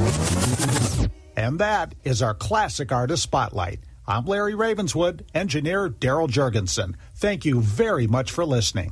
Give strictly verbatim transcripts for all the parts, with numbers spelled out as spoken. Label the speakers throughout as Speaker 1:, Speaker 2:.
Speaker 1: And that is our Classic Artist Spotlight. I'm Larry Ravenswood, engineer Daryl Jurgensen. Thank you very much for listening.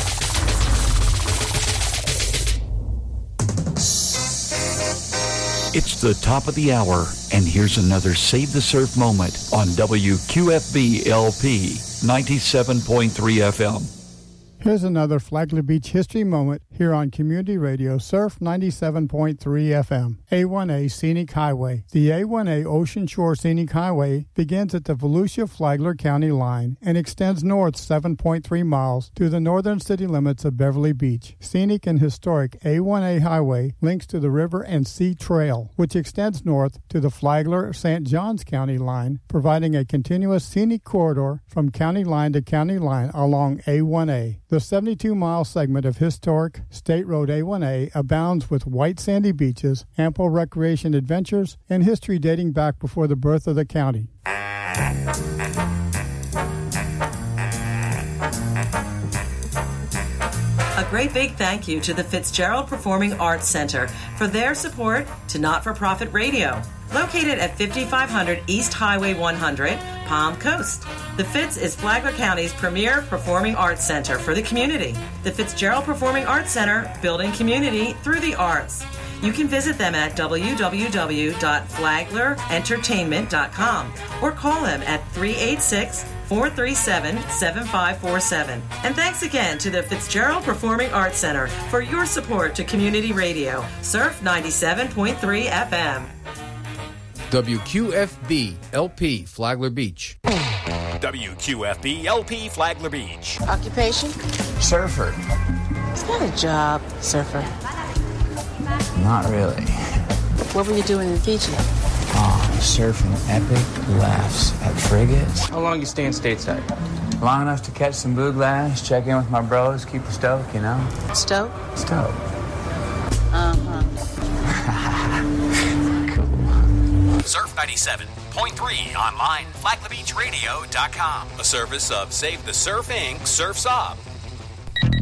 Speaker 2: It's the top of the hour, and here's another Save the Surf moment on W Q F B L P ninety-seven point three F M.
Speaker 3: Here's another Flagler Beach history moment here on Community Radio Surf ninety-seven point three F M. A one A Scenic Highway. The A one A Ocean Shore Scenic Highway begins at the Volusia-Flagler County line and extends north seven point three miles to the northern city limits of Beverly Beach. Scenic and historic A one A Highway links to the River and Sea Trail, which extends north to the Flagler-Saint Johns County line, providing a continuous scenic corridor from county line to county line along A one A. The seventy-two mile segment of historic State Road A one A abounds with white sandy beaches, ample recreation adventures, and history dating back before the birth of the county.
Speaker 4: A great big thank you to the Fitzgerald Performing Arts Center for their support to Not-for-Profit Radio. Located at fifty-five hundred East Highway one hundred, Palm Coast. The Fitz is Flagler County's premier performing arts center for the community. The Fitzgerald Performing Arts Center, building community through the arts. You can visit them at w w w dot flagler entertainment dot com or call them at three eight six, four three seven, seven five four seven. And thanks again to the Fitzgerald Performing Arts Center for your support to community radio. Surf ninety-seven point three F M.
Speaker 5: W Q F B L P Flagler Beach.
Speaker 6: W Q F B L P Flagler Beach.
Speaker 7: Occupation?
Speaker 8: Surfer.
Speaker 7: Is that a job, surfer?
Speaker 8: Not really.
Speaker 7: What were you doing in Fiji?
Speaker 8: Oh, surfing epic laughs at frigates.
Speaker 9: How long you staying stateside?
Speaker 8: Long enough to catch some blue glass, check in with my bros, keep the stoke, you know?
Speaker 7: Stoke?
Speaker 8: Stoke.
Speaker 7: Uh-huh.
Speaker 6: Surf ninety-seven point three online, flagler beach radio dot com. A service of Save the Surf Incorporated. Surf's Up.